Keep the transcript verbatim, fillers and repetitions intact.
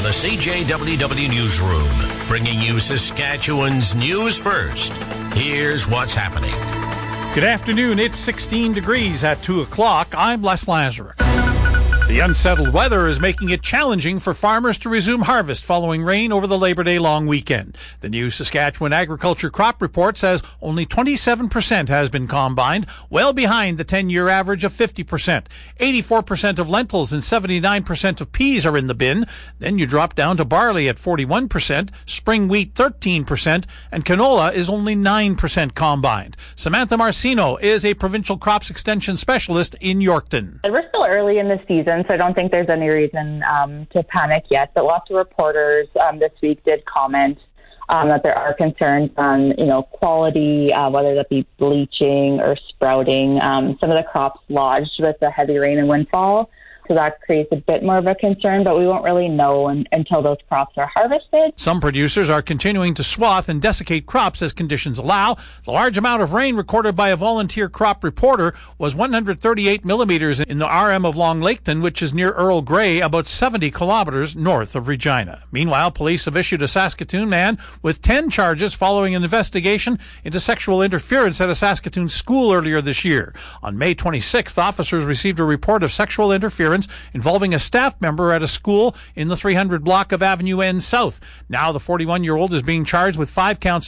the C J W W Newsroom, bringing you Saskatchewan's news first. Here's what's happening. Good afternoon. It's sixteen degrees at two o'clock. I'm Les Lazaruk. The unsettled weather is making it challenging for farmers to resume harvest following rain over the Labor Day long weekend. The new Saskatchewan Agriculture Crop Report says only twenty-seven percent has been combined, well behind the ten-year average of fifty percent. eighty-four percent of lentils and seventy-nine percent of peas are in the bin. Then you drop down to barley at forty-one percent, spring wheat thirteen percent, and canola is only nine percent combined. Samantha Marcino is a provincial crops extension specialist in Yorkton. We're still early in the season, so I don't think there's any reason um, to panic yet. But lots of reporters um, this week did comment um, that there are concerns on, you know, quality, uh, whether that be bleaching or sprouting. Um, some of the crops lodged with the heavy rain and windfall, so that creates a bit more of a concern, but we won't really know un- until those crops are harvested. Some producers are continuing to swath and desiccate crops as conditions allow. The large amount of rain recorded by a volunteer crop reporter was one hundred thirty-eight millimeters in the R M of Long Laketon, which is near Earl Grey, about seventy kilometers north of Regina. Meanwhile, police have issued a Saskatoon man with ten charges following an investigation into sexual interference at a Saskatoon school earlier this year. On May twenty-sixth, officers received a report of sexual interference involving a staff member at a school in the three hundred block of Avenue N South. Now the forty-one-year-old is being charged with five counts